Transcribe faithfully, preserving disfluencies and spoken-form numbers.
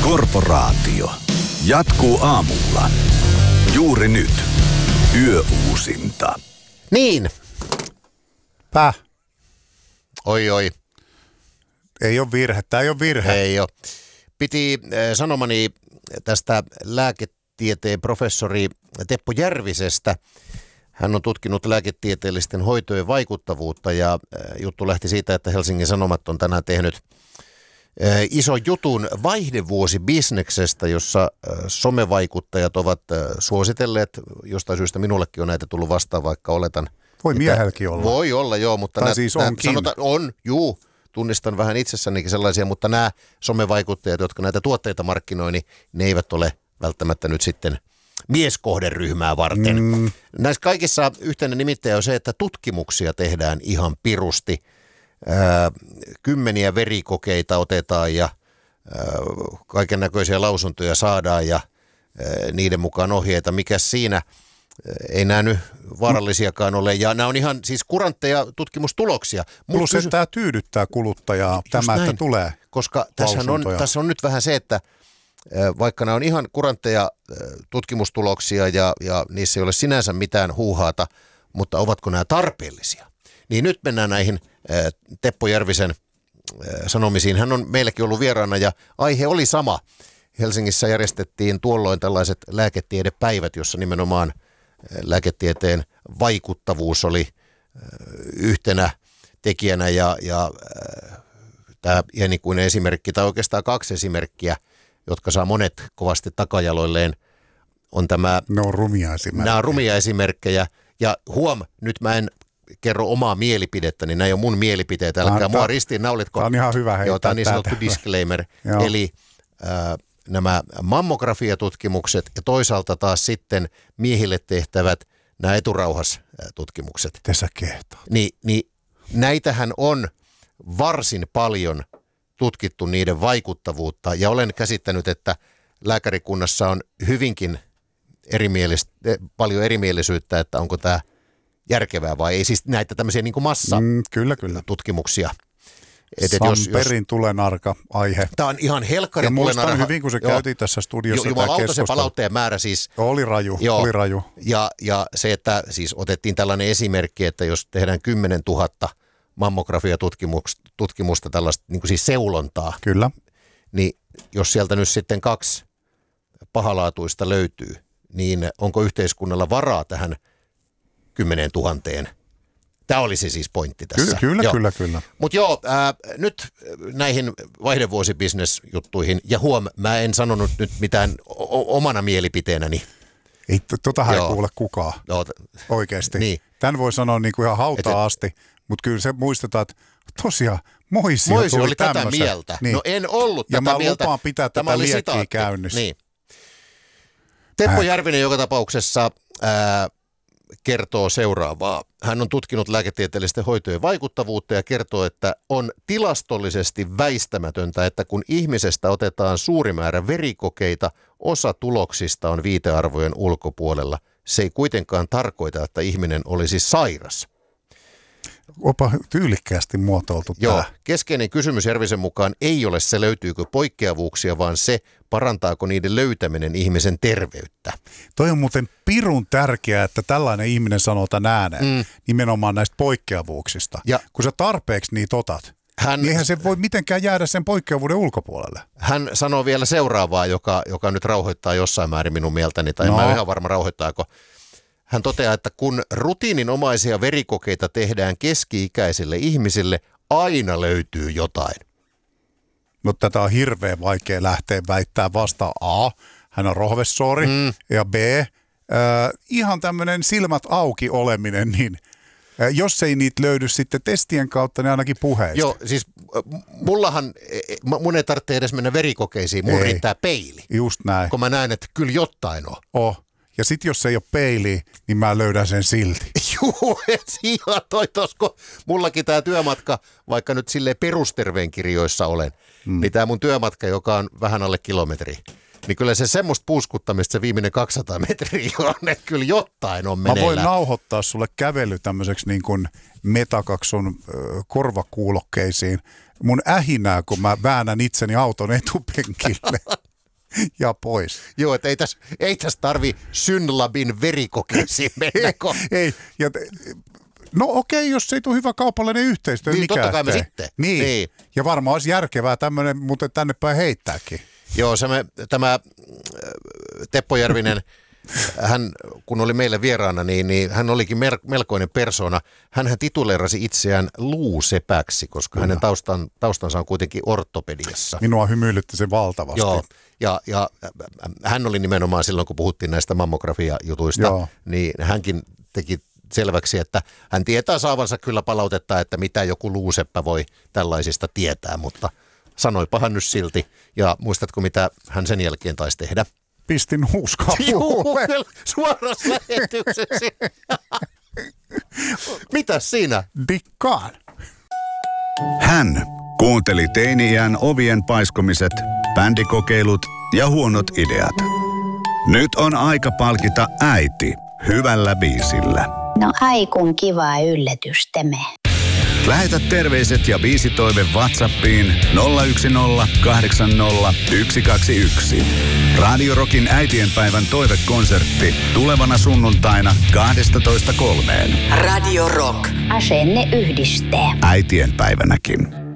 Korporaatio jatkuu aamulla. Juuri nyt. Yöuusinta. Niin. Päh. Oi oi. Ei ole virhe. Tämä ei ole virhe. Ei ole. Piti äh, sanomani tästä lääketieteen professori Teppo Järvisestä. Hän on tutkinut lääketieteellisten hoitojen vaikuttavuutta ja äh, juttu lähti siitä, että Helsingin Sanomat on tänään tehnyt äh, iso jutun vaihdevuosibisneksestä, jossa äh, somevaikuttajat ovat äh, suositelleet. Jostain syystä minullekin on näitä tullut vastaan, vaikka oletan. Voi miehelläkin olla. Voi olla, joo, mutta tai nää, siis nää, onkin. sanotaan, on, juu. Tunnistan vähän itsessänikin sellaisia, mutta nämä somevaikuttajat, jotka näitä tuotteita markkinoi, niin ne eivät ole välttämättä nyt sitten mieskohderyhmää varten. Mm. Näissä kaikissa yhteinen nimittäjä on se, että tutkimuksia tehdään ihan pirusti. Ää, kymmeniä verikokeita otetaan ja kaiken näköisiä lausuntoja saadaan ja ää, niiden mukaan ohjeita. Mikäs siinä? Ei nämä nyt vaarallisiakaan ole, ja nämä on ihan siis kurantteja tutkimustuloksia. Plus kysy- tämä tyydyttää kuluttajaa, tämä, näin, että tulee koska tässä on, tässä on nyt vähän se, että vaikka nämä on ihan kurantteja tutkimustuloksia ja, ja niissä ei ole sinänsä mitään huuhaata, mutta ovatko nämä tarpeellisia? Niin nyt mennään näihin Teppo Järvisen sanomisiin. Hän on meilläkin ollut vieraana ja aihe oli sama. Helsingissä järjestettiin tuolloin tällaiset lääketiedepäivät, jossa nimenomaan lääketieteen vaikuttavuus oli yhtenä tekijänä ja, ja äh, tämä iänikuinen esimerkki, tai oikeastaan kaksi esimerkkiä, jotka saa monet kovasti takajaloilleen, on tämä... Ne on rumia esimerkkejä. Nämä on rumia esimerkkejä, ja huom, nyt mä en kerro omaa mielipidettäni, nämä ei ole mun mielipiteitä, älkää tämä, mua ristiinnaulitko. Tämä on ihan hyvä heittää. Joo, tämä on niin sanottu disclaimer, eli... Äh, nämä mammografiatutkimukset ja toisaalta taas sitten miehille tehtävät nämä eturauhastutkimukset. Tässä kehtaa. Ni, niin näitähän on varsin paljon tutkittu niiden vaikuttavuutta ja olen käsittänyt, että lääkärikunnassa on hyvinkin erimielis, paljon erimielisyyttä, että onko tämä järkevää vai ei. Siis näitä tämmöisiä niin kuin massa mm, kyllä, kyllä. tutkimuksia. Et Samperin tulenarka aihe. Tämä on ihan helkkarin tulenarka. Ja tulenarka. muistan hyvin, kun se joo. käytiin tässä studiossa. Jumalauta se palautteen määrä siis. Oli raju, joo. oli raju. Ja, ja se, että siis otettiin tällainen esimerkki, että jos tehdään kymmenen tuhatta mammografiatutkimusta, tällaista niin kuin siis seulontaa. Kyllä. Niin jos sieltä nyt sitten kaksi pahalaatuista löytyy, niin onko yhteiskunnalla varaa tähän kymmeneen tuhanteen? Tämä oli se siis pointti tässä. Kyllä, kyllä, joo. kyllä. kyllä. Mutta joo, ää, nyt näihin vaihdevuosibisnesjuttuihin, ja huom, mä en sanonut nyt mitään o- omana mielipiteenäni. Ei, totahan ei kuule kukaan joo. oikeasti. Niin. Tän voi sanoa niin kuin ihan hautaan asti, mutta kyllä se muistetaan, että tosiaan Moisio, Moisio tuli oli tämmöisen. tätä mieltä. Niin. No en ollut ja tätä mä mieltä. lupaan pitää Tämä tätä oli liekkiä sitaatti. käynnissä. Niin. Teppo Järvinen joka tapauksessa ää, kertoo seuraavaa. Hän on tutkinut lääketieteellisten hoitojen vaikuttavuutta ja kertoo, että on tilastollisesti väistämätöntä, että kun ihmisestä otetaan suuri määrä verikokeita, osa tuloksista on viitearvojen ulkopuolella. Se ei kuitenkaan tarkoita, että ihminen olisi sairas. Opa tyylikkäästi muotoiltu Joo, tämä. keskeinen kysymys Järvisen mukaan ei ole se, löytyykö poikkeavuuksia, vaan se, parantaako niiden löytäminen ihmisen terveyttä. Toi on muuten pirun tärkeää, että tällainen ihminen sanoo tämän ääneen, mm. nimenomaan näistä poikkeavuuksista. Ja kun sä tarpeeksi niitä otat, hän, niin eihän se voi mitenkään jäädä sen poikkeavuuden ulkopuolelle. Hän sanoo vielä seuraavaa, joka, joka nyt rauhoittaa jossain määrin minun mieltäni, tai no. Mä en ihan varma rauhoittaako. Hän toteaa, että kun rutiininomaisia verikokeita tehdään keski-ikäisille ihmisille, aina löytyy jotain. No tätä on hirveän vaikea lähteä väittämään vastaan. A, hän on rohvessori, mm. ja B, äh, ihan tämmöinen silmät auki oleminen, niin äh, jos ei niitä löydy sitten testien kautta, niin ainakin puheista. Joo, siis mullahan, mun ei tarvitse edes mennä verikokeisiin, mun ei. riittää peili. Just näin. Kun mä näen, että kyllä jotain on. Oh. Ja sit jos ei ole peiliä, niin mä löydän sen silti. Juu, et ihan toi tosko. Mullakin tää työmatka, vaikka nyt silleen perusterveenkirjoissa olen, mm. niin tää mun työmatka, joka on vähän alle kilometri, niin kyllä se semmoista puuskuttamista se viimeinen kaksisataa metriä on, että kyllä jotain on meneillään. Mä voin nauhoittaa sulle kävely tämmöiseksi niin kuin metakakson äh, korvakuulokkeisiin. Mun ähinää, kun mä väännän itseni auton etupenkille. Ja pois. Joo, että ei tässä ei täs tarvi Synlabin verikokeisiin mennä. ei, ei. Ja te, no okei, jos ei tule hyvä kaupallinen yhteistyö, niin, mikä totta kai me ettei. sitten. Niin. niin. Ja varmaan olisi järkevää tämmöinen, mutta tänne päin heittääkin. Joo, se me, tämä Teppo Järvinen, hän kun oli meillä vieraana, niin, niin hän olikin mer- melkoinen persona. Hänhän tituleerasi itseään luusepäksi, koska no. hänen taustan, taustansa on kuitenkin ortopediassa. Minua hymyilytti se valtavasti. Joo, ja, ja hän oli nimenomaan silloin, kun puhuttiin näistä mammografia-jutuista, Joo. niin hänkin teki selväksi, että hän tietää saavansa kyllä palautetta, että mitä joku luuseppä voi tällaisista tietää, mutta sanoipahan nyt silti. Ja muistatko, mitä hän sen jälkeen taisi tehdä? Pistin huuskaa puhulle. Suorassa lähetyksessä. Mitäs siinä? Dikkaan. Hän kuunteli teini-iän ovien paiskomiset, bändikokeilut ja huonot ideat. Nyt on aika palkita äiti hyvällä biisillä. No ai kun kiva yllätys tämä. Lähetä terveiset ja biisitoive WhatsAppiin nolla yksi nolla kahdeksan nolla yksi kaksi yksi. Radio Rockin äitienpäivän toivekonsertti tulevana sunnuntaina kaksitoista kolmeen. Radio Rock. Asenne yhdistää. Äitienpäivänäkin.